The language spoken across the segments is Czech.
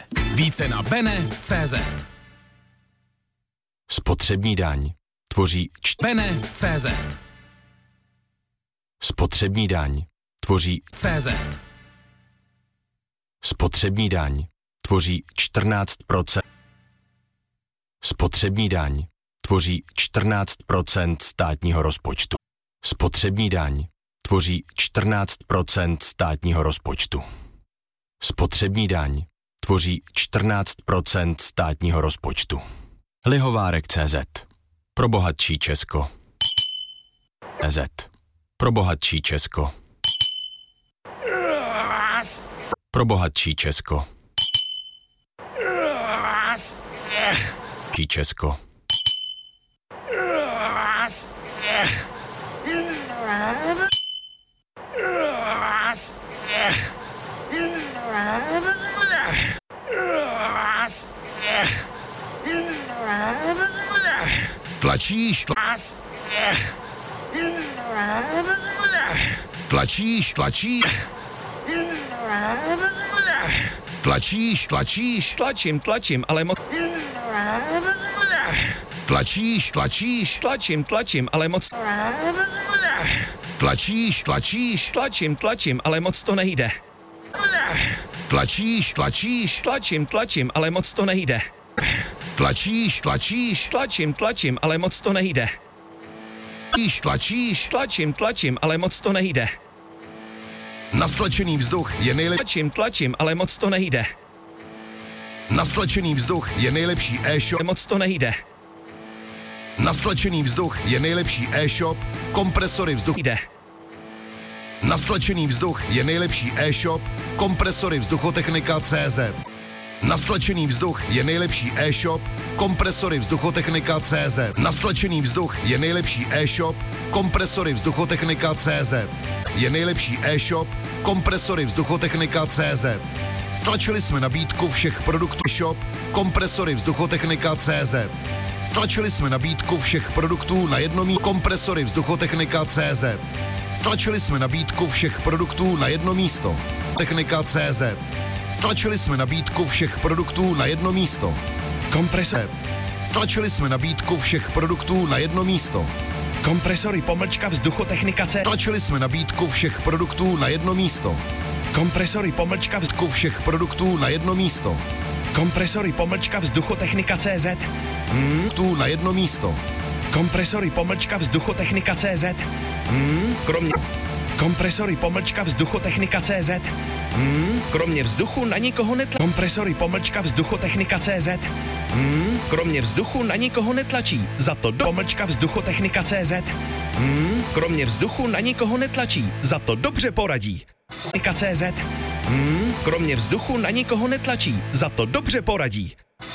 Více na bene.cz. Spotřební daň tvoří bene.cz. Spotřební daň tvoří CZ. Spotřební daň tvoří 14%. Spotřební daň tvoří 14% státního rozpočtu. Spotřební daň tvoří 14% státního rozpočtu. Spotřební daň tvoří 14% státního rozpočtu. Lihovárek.cz. Pro bohatší Česko. CZ. Pro bohatší Česko. Pro bohatší Česko. Česko. Tlačíš? Tlačíš? Tlačíš? Tlačíš? Tlačíš? Tlačím, ale moc... Tlačíš? Tlačíš? Tlačím, ale moc... Tlačíš? Tlačíš? Tlačím, ale moc to nejde. Tlačíš? Tlačíš? Tlačím, ale moc to nejde. Tlačíš? Tlačíš? Tlačím, ale moc to nejde. Tlačíš? Tlačím, ale moc to nejde. Nastlačený vzduch je nejlepší. Tlačím, ale moc to nejde. Nastlačený vzduch je nejlepší e-shop. Moc to nejde. Nastlačený vzduch je nejlepší e-shop. Kompresory vzduchu. Jde. Nastlačený vzduch je nejlepší e-shop. Kompresory vzduchotechnika.cz. Nastlačený vzduch je nejlepší e-shop. Kompresory vzduchotechnika.cz. Nastlačený vzduch je nejlepší e-shop. Kompresory vzduchotechnika.cz. Je nejlepší e-shop. Kompresory vzduchotechnika.cz. Stlačili jsme nabídku všech produktů shop. Kompresory vzduchotechnika.cz. Stlačili jsme nabídku všech produktů na jedno místo. Kompresory vzduchotechnika.cz. Stlačili jsme nabídku všech produktů na jedno místo. Technika.cz. Stlačili jsme nabídku všech produktů na jedno místo. Kompresor. Stlačili jsme nabídku všech produktů na jedno místo. Kompresory _vzduchotechnika.cz. Stlačili jsme nabídku všech produktů na jedno místo. Kompresory _ všech produktů na jedno místo. Kompresory _vzduchotechnika.cz. Tu na jedno místo. Kompresory _vzduchotechnika.cz. Kromě kompresory _vzduchotechnika.cz. Kromě vzduchu na nikoho netlačí. Kompresory _vzduchotechnika.cz. Kromě vzduchu na nikoho netlačí. Za to do _vzduchotechnika.cz. Kromě vzduchu na nikoho netlačí. Za to dobře poradí. CZ. Kromě vzduchu na nikoho netlačí. Za to dobře poradí.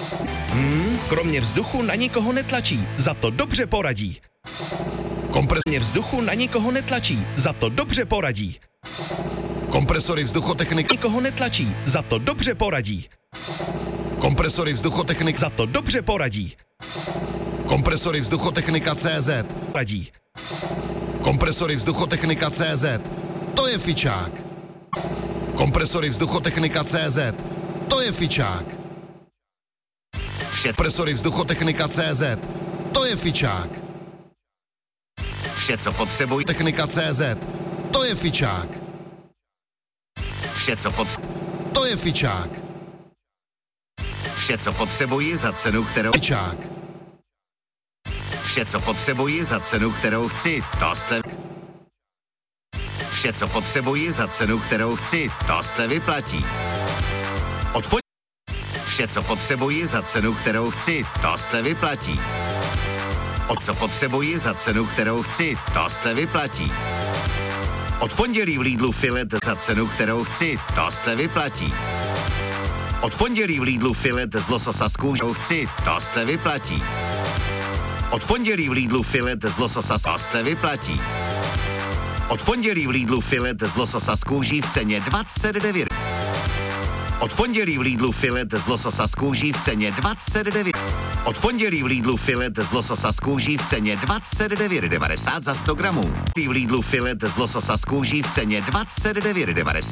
Kromě vzduchu na nikoho netlačí. Za to dobře poradí. Kromě vzduchu na nikoho netlačí. Za to dobře poradí. Kompresory vzduchotechnik. Nikoho netlačí. Za to dobře poradí. Kompresory vzduchotechnik. Za to dobře poradí. Kompresory vzduchotechnika.cz. Radí. Kompresory vzduchotechnika.cz. To je fičák. Kompresory vzduchotechnika.cz. To je fičák. Kompresory vzduchotechnika.cz. To je fičák. Vše, co potřebuji. Technika.cz. To je fičák. Vše, co potřebuji. To je fičák. Vše, co potřebuji za cenu, kterou... Fičák. Vše, co potřebuji za cenu, kterou chci, to se... Vše, co potřebuji za cenu, kterou chci, to se vyplatí. Vše, co potřebuji za cenu, kterou chci, to se vyplatí. Co potřebuji za cenu, kterou chci, to se vyplatí. Od pondělí v Lidlu filet za cenu, kterou chci, to se vyplatí. Od pondělí v Lidlu filet z lososa s kůží chci, to se vyplatí. Od pondělí v Lidlu filet z lososa to se vyplatí. Od pondělí v Lidlu filet z lososa s kůží v ceně 29. Od pondělí v Lidlu filet z lososa s kůží v ceně 29. Od pondělí v Lidlu filet z lososa s kůží v ceně 29,90 za 100 gramů. V Lidlu filet z lososa s kůží v ceně 29,90